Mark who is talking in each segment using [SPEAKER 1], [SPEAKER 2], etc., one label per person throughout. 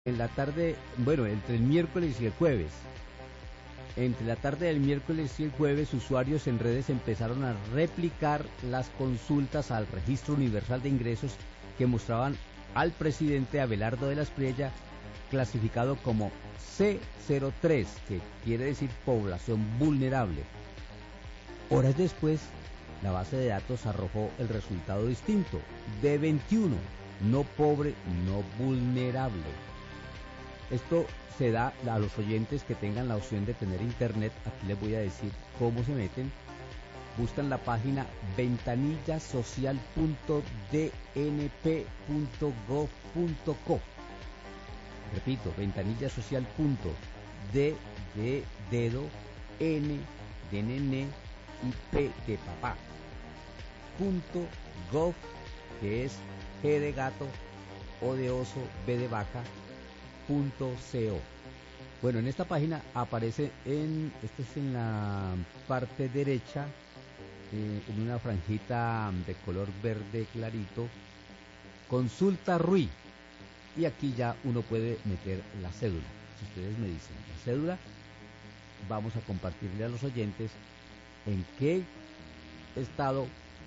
[SPEAKER 1] en la tarde, bueno, entre el miércoles y el jueves. Entre la tarde del miércoles y el jueves, usuarios en redes empezaron a replicar las consultas al Registro Universal de Ingresos que mostraban al presidente Abelardo de la Espriella clasificado como C03, que quiere decir población vulnerable. Horas después, la base de datos arrojó el resultado distinto, D21, no pobre, no vulnerable. Esto se da a los oyentes que tengan la opción de tener internet. Aquí les voy a decir cómo se meten. Buscan la página ventanillasocial.dnp.gov.co. Repito, ventanillasocial.d de dedo, n de nene y p de papá. .gov, que es G de gato, O de oso, B de vaca. .co. Bueno, en esta página aparece esta es en la parte derecha, en una franjita de color verde clarito, consulta RUI, y aquí ya uno puede meter la cédula. Si ustedes me dicen la cédula, vamos a compartirle a los oyentes en qué estado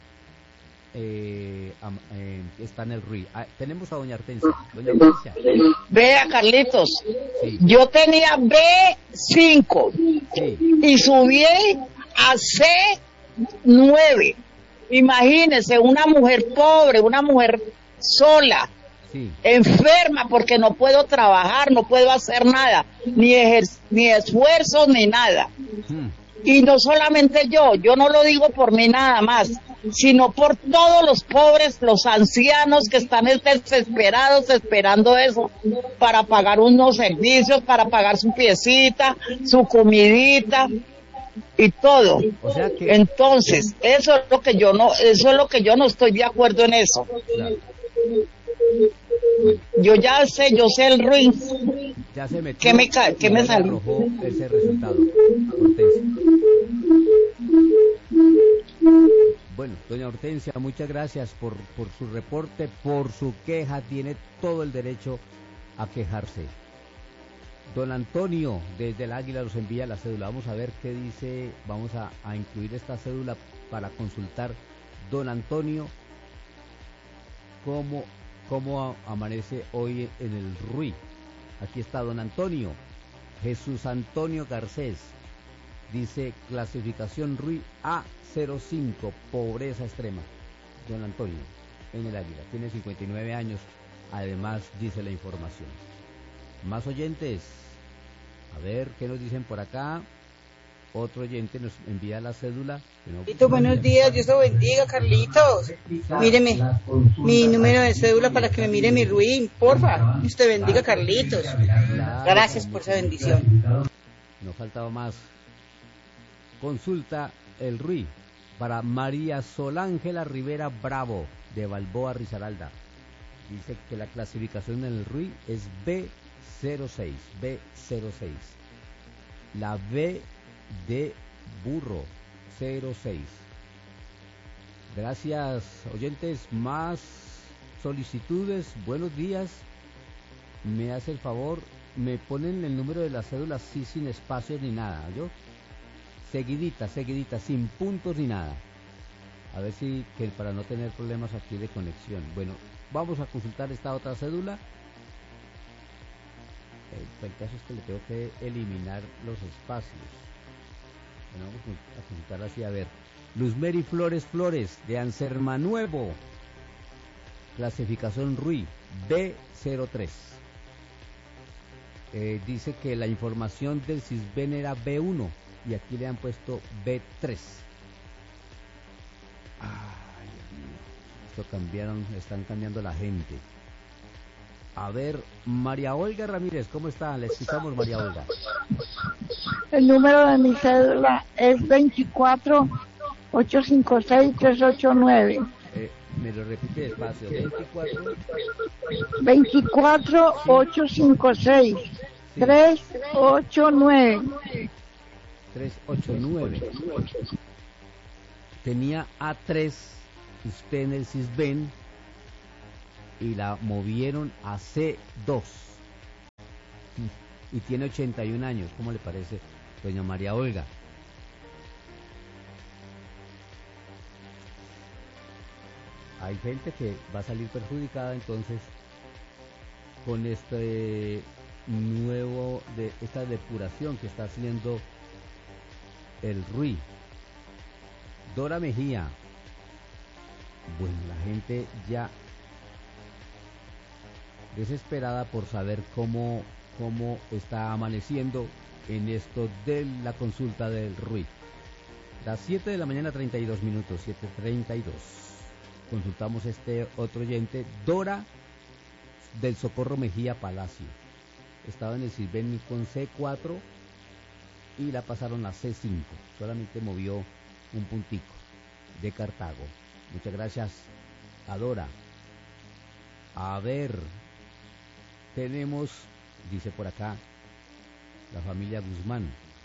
[SPEAKER 1] está en el RUI. Tenemos a doña Hortensia. Doña Hortensia.
[SPEAKER 2] Vea, Carlitos,
[SPEAKER 1] Sí.
[SPEAKER 2] yo tenía B5
[SPEAKER 1] Sí.
[SPEAKER 2] y subí a C9. Imagínese, una mujer pobre, una mujer sola,
[SPEAKER 1] Sí.
[SPEAKER 2] enferma porque no puedo trabajar, no puedo hacer nada, ni esfuerzos ni nada. Y no solamente yo no lo digo por mí nada más, sino por todos los pobres, los ancianos que están desesperados esperando eso para pagar unos servicios, para pagar su piecita, su comidita y todo.
[SPEAKER 1] O sea que
[SPEAKER 2] Entonces, eso es lo que yo no estoy de acuerdo en eso.
[SPEAKER 1] claro.
[SPEAKER 2] Yo sé el RUI.
[SPEAKER 1] Ya se metió.
[SPEAKER 2] ¿Qué me
[SPEAKER 1] y ya le
[SPEAKER 2] salió?
[SPEAKER 1] arrojó ese resultado. Hortensia. Bueno, doña Hortensia, muchas gracias por su reporte, por su queja. Tiene todo el derecho a quejarse. Don Antonio, desde el Águila, nos envía la cédula. Vamos a ver qué dice. Vamos a incluir esta cédula para consultar. Don Antonio, cómo amanece hoy en el RUI. Aquí está don Antonio. Jesús Antonio Garcés. Dice clasificación RUI A05, pobreza extrema. Don Antonio, en el Águila. Tiene 59 años. Además, dice la información. Más oyentes. A ver, ¿qué nos dicen por acá? Otro oyente nos envía la cédula.
[SPEAKER 3] Carlitos, buenos días, Dios te bendiga, Carlitos. Míreme, mi número de cédula para que me mire mi RUI, porfa. Dios te bendiga, Carlitos. Gracias por esa bendición.
[SPEAKER 1] No faltaba más. Consulta el RUI para María Solángela Rivera Bravo, de Balboa, Risaralda. Dice que la clasificación en el RUI es B06. La B de burro, 06. Gracias, oyentes. Más solicitudes. Buenos días. Me hace el favor, me ponen el número de la cédula así, sin espacios ni nada, ¿yo? Seguidita, sin puntos ni nada. A ver si, que para no tener problemas aquí de conexión. Bueno, vamos a consultar esta otra cédula. El caso es que le tengo que eliminar los espacios. Bueno, vamos a consultar así, a ver. Luzmeri Flores, de Ansermanuevo. Clasificación RUI, B03. Dice que la información del CISBEN era B1 y aquí le han puesto B3. Ay, Dios mío. Están cambiando la gente. A ver, María Olga Ramírez, ¿cómo está? Le escuchamos, María Olga.
[SPEAKER 4] El número de mi cédula es 24-856-389.
[SPEAKER 1] Me lo repite despacio.
[SPEAKER 4] 24-856-389.
[SPEAKER 1] 389. Tenía A3 usted en el CISBEN y la movieron a C2. Y tiene 81 años. ¿Cómo le parece, doña María Olga? Hay gente que va a salir perjudicada entonces con esta depuración que está haciendo el RUI. Dora Mejía. Bueno, la gente ya desesperada por saber cómo está amaneciendo en esto de la consulta del RUI. Las 7 de la mañana 32 minutos, 7:32. Consultamos este otro oyente, Dora del Socorro Mejía Palacio. Estaba en el Sirven con C4 y la pasaron a C5. Solamente movió un puntico de Cartago. Muchas gracias a Dora. A ver, tenemos, dice por acá, la familia Guzmán.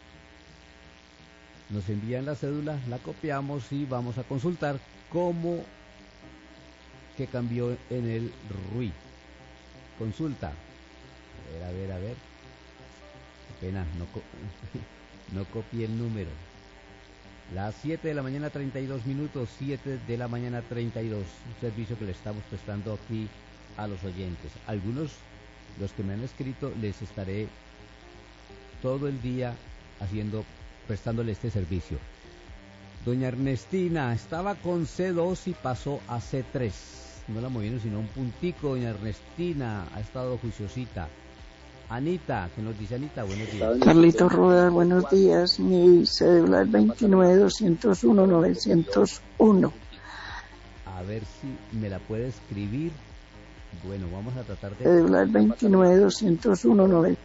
[SPEAKER 1] Nos envían la cédula, la copiamos y vamos a consultar cómo que cambió en el RUI. Consulta. A ver. Qué pena, no copié el número. Las 7 de la mañana 32 minutos, 7 de la mañana 32. Un servicio que le estamos prestando aquí a los oyentes. Algunos, los que me han escrito, les estaré todo el día prestándole este servicio. Doña Ernestina estaba con C2 y pasó a C3. No la movieron sino un puntico. Doña Ernestina ha estado juiciosita. Anita, ¿qué nos dice Anita? Buenos días.
[SPEAKER 4] Carlitos Rueda, buenos días. Mi cédula es 29-201-901.
[SPEAKER 1] A ver si me la puede escribir. Bueno, vamos a tratar de...
[SPEAKER 4] Cédula es 29-201-901.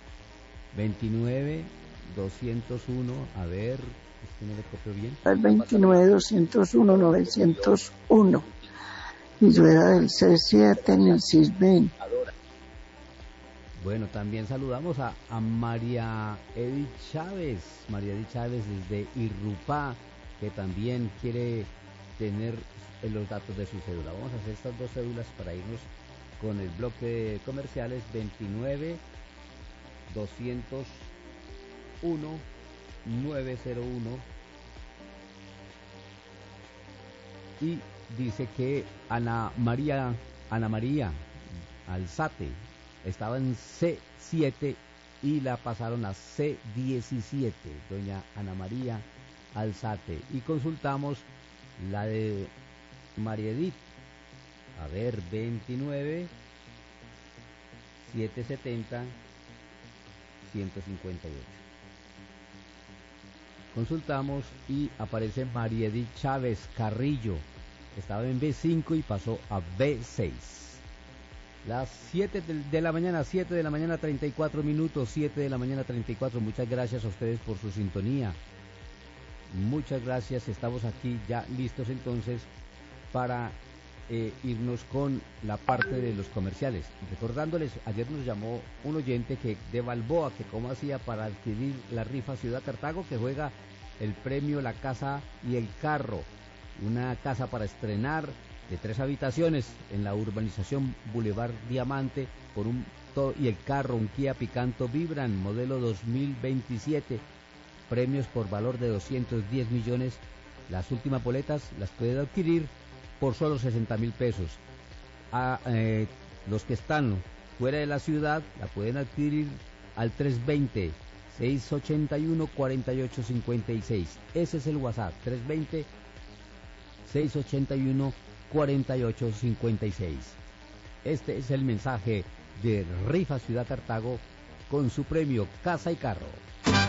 [SPEAKER 1] 29-201, a ver, es que no le copio bien.
[SPEAKER 4] Es 29-201-901. Y yo era del C7 en el Sisben.
[SPEAKER 1] Bueno, también saludamos a María Edith Chávez. María Edith Chávez desde Irrupá, que también quiere tener los datos de su cédula. Vamos a hacer estas dos cédulas para irnos con el bloque de comerciales. 29-201-901. Y dice que Ana María Alzate estaba en C7 y la pasaron a C17, doña Ana María Alzate. Y consultamos la de María Edith. A ver, 29 770 158. Consultamos y aparece María Edith Chávez Carrillo. Estaba en B5 y pasó a B6. Las 7 de la mañana, 7 de la mañana 34 minutos, 7 de la mañana 34. Muchas gracias a ustedes por su sintonía. Muchas gracias. Estamos aquí ya listos entonces para irnos con la parte de los comerciales. Recordándoles, ayer nos llamó un oyente de Balboa, que cómo hacía para adquirir la rifa Ciudad Cartago, que juega el premio La Casa y el Carro. Una casa para estrenar de 3 habitaciones en la urbanización Boulevard Diamante y el carro, un Kia Picanto Vibran modelo 2027, premios por valor de 210 millones. Las últimas boletas las puede adquirir por solo 60,000 pesos. Los que están fuera de la ciudad la pueden adquirir al 320-681-4856. Ese es el WhatsApp, 320-681-4856. Este es el mensaje de Rifa Ciudad Cartago con su premio Casa y Carro.